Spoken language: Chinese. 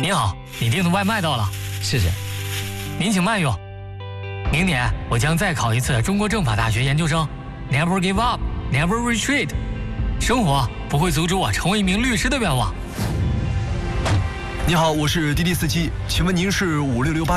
您好，你订的外卖到了， 谢谢。 您请慢用。明年我将再考一次中国政法大学研究生 ，Never give up, never retreat。生活不会阻止我成为一名律师的愿望。 你好，我是滴滴司机，请问您是5668